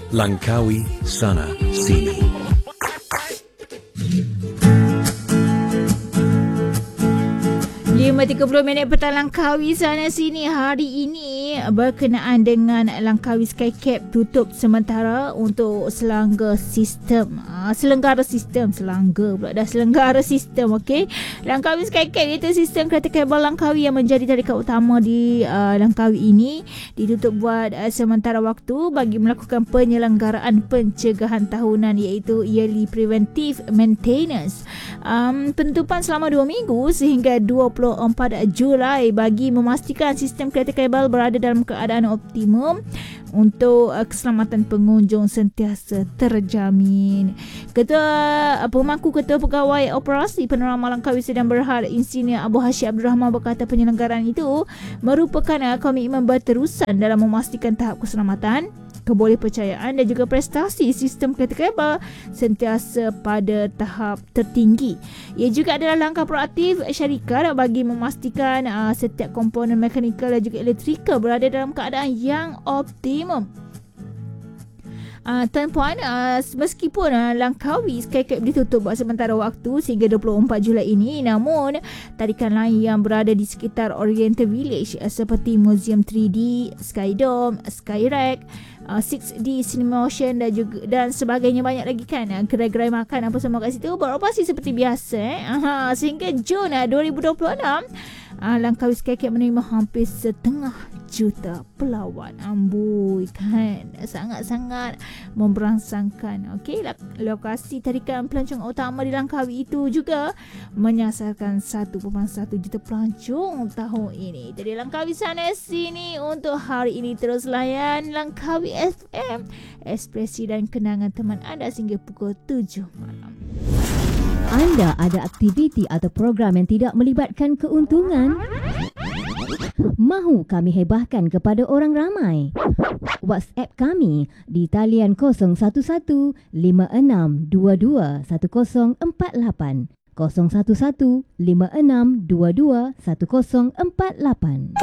Langkawi Sana Sini. Lima 30 petang Langkawi Sana Sini. Hari ini berkenaan dengan Langkawi Skycap tutup sementara untuk selenggara sistem. Selenggara sistem, okey. Langkawi Skycap iaitu sistem kereta kabel Langkawi yang menjadi tarikan utama di Langkawi ini ditutup buat sementara waktu bagi melakukan penyelenggaraan pencegahan tahunan iaitu yearly preventive maintenance. Penutupan selama 2 minggu sehingga 24 Julai bagi memastikan sistem kereta kabel berada dalam keadaan optimum untuk keselamatan pengunjung sentiasa terjamin. Pemangku Ketua Pegawai Operasi Penerama Langkawi Sedan Berhad Insinyur Abu Hashim Abdul Rahman berkata penyelenggaraan itu merupakan komitmen berterusan dalam memastikan tahap keselamatan, kebolehpercayaan dan juga prestasi sistem kereta kabel sentiasa pada tahap tertinggi. Ia juga adalah langkah proaktif syarikat bagi memastikan setiap komponen mekanikal dan juga elektrikal berada dalam keadaan yang optimum. Tuan-puan, meskipun Langkawi Skycap ditutup buat sementara waktu sehingga 24 Julai ini, namun tarikan lain yang berada di sekitar Oriental Village seperti Museum 3D, Skydome, Skyrack, 6D Cinemotion dan sebagainya, banyak lagi kan gerai-gerai makan apa semua kat situ beroperasi seperti biasa. Sehingga Jun 2026 Langkawi Skycap menerima hampir 1.5 juta pelawat. Amboi kan, sangat-sangat memberangsangkan. Okey, lokasi tarikan pelancong utama di Langkawi itu juga menyasarkan 1.1 juta pelancong tahun ini. Jadi Langkawi Sana Sini untuk hari ini terus layan Langkawi FM, ekspresi dan kenangan teman anda sehingga pukul 7 malam. Anda ada aktiviti atau program yang tidak melibatkan keuntungan? Mahu kami hebahkan kepada orang ramai? WhatsApp kami di talian 011 5622 1048 011 5622 1048.